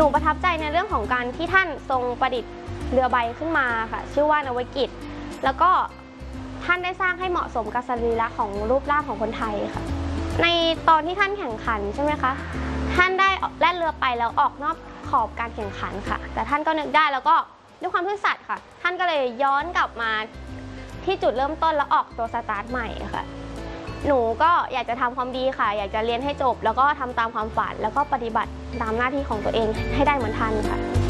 หนูประทับใจในเรื่องของการที่ท่านทรงประดิษฐ์เรือใบขึ้นมาค่ะชื่อว่านวกิจแล้วก็ท่านได้สร้างให้เหมาะสมกับสรีระของรูปร่างของคนไทยค่ะในตอนที่ท่านแข่งขันใช่ไหมคะท่านได้แล่นเรือไปแล้วออกนอกขอบการแข่งขันค่ะแต่ท่านก็นึกได้แล้วก็ด้วยความซื่อสัตย์ค่ะท่านก็เลยย้อนกลับมาที่จุดเริ่มต้นแล้วออกตัวสตาร์ทใหม่ค่ะหนูก็อยากจะทำความดีค่ะอยากจะเรียนให้จบแล้วก็ทำตามความฝันแล้วก็ปฏิบัติตามหน้าที่ของตัวเองให้ได้เหมือนท่านค่ะ